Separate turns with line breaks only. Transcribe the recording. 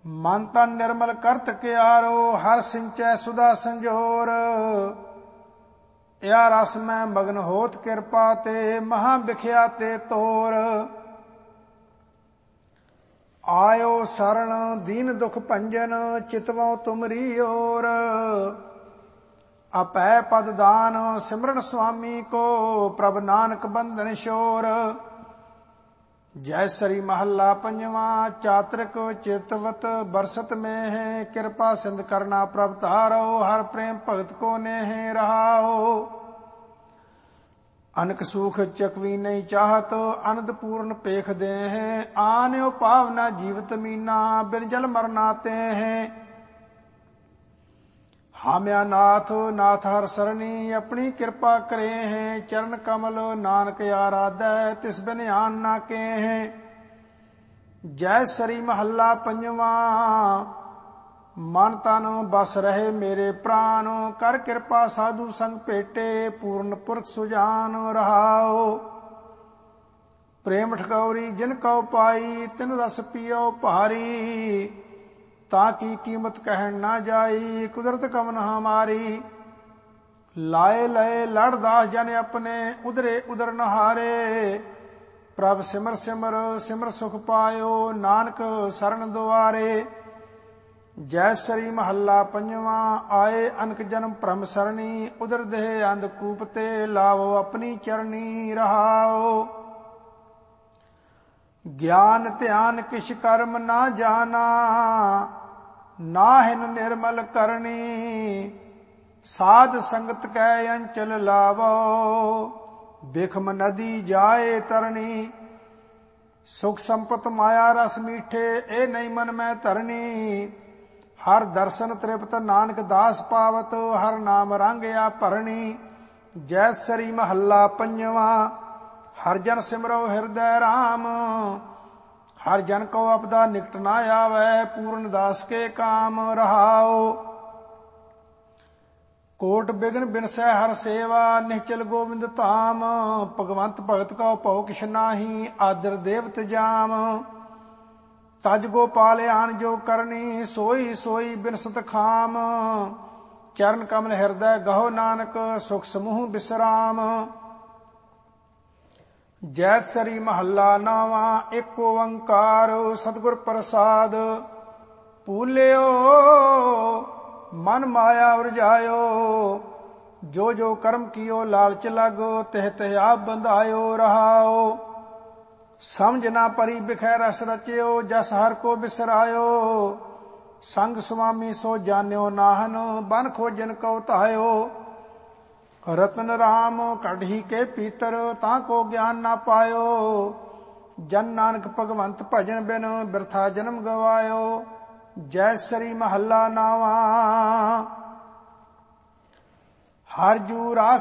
ਮਨ ਤਨ ਨਿਰਮਲ ਕਰਤ ਕਿਆਰੋ, ਹਰ ਸਿੰਚੈ ਸੁਦਾ ਸੰਜੋਰ। या रस में मगन होत कृपा ते, महा बिख्या ते तोर। आयो शरण दीन दुख भंजन, चितवो तुमरी ओर। अपै पद दान सिमरन स्वामी को, प्रभ नानक बंधन शोर। जयसरी महला पंजवा, चातृक चितवत बरसत में है। कृपा सिंध करना प्रभ तारो, हर प्रेम भगत को नेह रहाओ। अनक सुख चकवी नहीं चाहत, अनंद पूर्ण पेख दे हैं। आन्यो पावना जीवत मीना, बिन जल मरनाते हैं। हाम्या नाथ नाथ हर सरणी, अपनी कृपा करे हैं। चरण कमल नानक आराधै, तिस बिन आन ना के हैं। जय सरी महला पंजवा, मन तन बस रहे मेरे प्राण। कर कृपा साधु संग भेटे, पूर्ण पुरख सुजान रहाओ। प्रेम ठगौरी जिन कौ पाई, तिन रस पियो भारी। ताकि कीमत कहन ना जाई, कुदरत कमन हमारी। लाए लय लड़दास जन अपने, उदरे उदर नहारे। प्रभ सिमर सिमर सिमर सुख पायो, नानक शरण दुआरे। जय सरी महला पंजवा, आए अनक जन्म भ्रम सरणी। उदर देह अंधकूप ते, लावो अपनी चरणी रहाओ। ज्ञान ध्यान किछ कर्म ना जाना, नाहिन निर्मल करणी। साध संगत कै अंचल लावो, बिखम नदी जाए तरणी। सुख संपत माया रस मीठे, ए नहीं मन में धरणी। हर दर्शन तृप्त नानक दास पावत, हर नाम रांगया भरणी। जय सरी महला पंजवा, हर जन सिमरो हृदय राम। हर जन को अपदा निकट ना आवे, पूर्ण दास के काम रहाओ। कोट बिघ्न बिनसै हर सेवा, निश्चल गोविंद धाम। भगवंत भगत को भौ किछ नाही, आदर देवत जाम। तज गोपाल आन जो करनी, सोई सोई बिनसत खाम। चरण कमल हृदय गहो नानक, सुख समूह विश्राम। जैत सरी महला नावा, एक ओंकार सतगुर प्रसाद। भूल्यो मन माया उरझायो, जो जो कर्म कियो लालच लगो। तह तह आप बंधायो रहाओ। समझ ना परी बिखै रस रच्यो, जस हर को बिसरायो। संग स्वामी सो जान्यो नाहन, बन खोजन को तायो। रतन राम कढ़ी के पीतर, ताको ज्ञान ना पायो। जन नानक भगवंत भजन बिन, बिरथा जन्म गवायो। जय सरी महला नावा, हर जू राख